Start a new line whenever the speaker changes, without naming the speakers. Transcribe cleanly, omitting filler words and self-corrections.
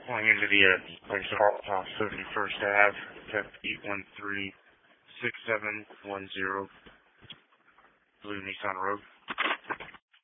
Pulling into the place off 71st Ave, F8136710, Blue Nissan Rogue.